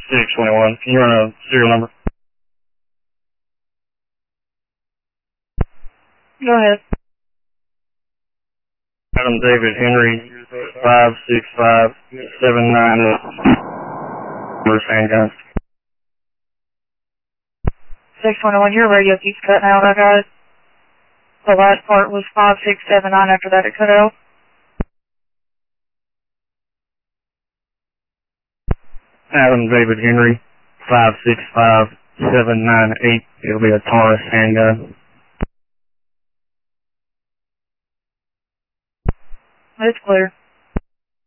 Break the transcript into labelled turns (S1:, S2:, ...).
S1: 621. Can you run a serial number?
S2: Go ahead.
S1: Adam David Henry, 565-798. Where's handgun?
S2: 621, your radio keeps cutting out, I got it. The last part was 5679, after that it cut out.
S1: Adam David Henry, 565-798. It'll be a Taurus handgun.
S2: It's clear.